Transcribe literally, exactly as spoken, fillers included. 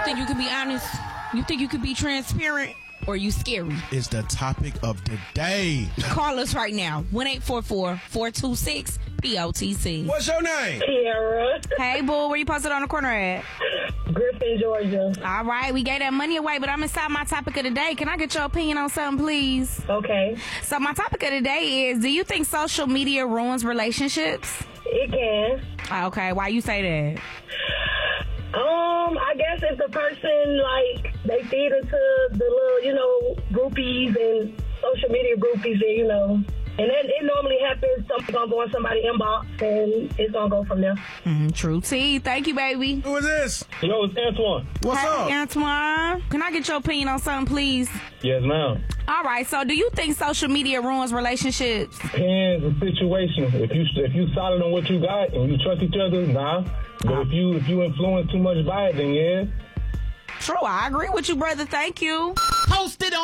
think you can be honest? You think you could be transparent? Or you scary? It's the topic of the day. Call us right now. one eight four four, four two six, P O T C. What's your name? Kiara. Hey, boo. Where you posted on the corner at? Griffin, Georgia. All right. We gave that money away, but I'm inside my topic of the day. Can I get your opinion on something, please? Okay. So my topic of the day is, do you think social media ruins relationships? It can. Okay. Why you say that? Um, I guess if the person, like, they feed into the little, you know, groupies and social media groupies, and, you know, and then it normally happens, something's going to go in somebody's inbox, and it's going to go from there. Mm-hmm. True T. Thank you, baby. Who is this? Yo, it's Antoine. What's hey, up? Antoine. Can I get your opinion on something, please? Yes, ma'am. All right. So do you think social media ruins relationships? Depends the situation. If you if you solid on what you got and you trust each other, nah. But if you if you influence too much by it, then yeah. True. I agree with you, brother. Thank you. Posted on